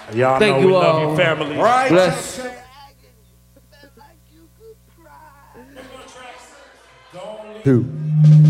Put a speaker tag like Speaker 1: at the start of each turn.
Speaker 1: Y'all
Speaker 2: Thank
Speaker 1: know
Speaker 2: you
Speaker 1: we love
Speaker 2: all.
Speaker 1: you, family.
Speaker 3: Right.
Speaker 2: Bless.
Speaker 4: Two.